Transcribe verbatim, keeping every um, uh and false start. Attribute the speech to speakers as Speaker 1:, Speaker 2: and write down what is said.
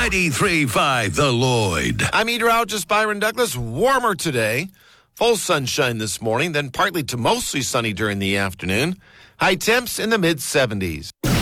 Speaker 1: ninety-three point five The Lloyd.
Speaker 2: I'm meteorologist Byron Douglas. Warmer today. Full sunshine this morning, then partly to mostly sunny during the afternoon. High temps in the mid seventies.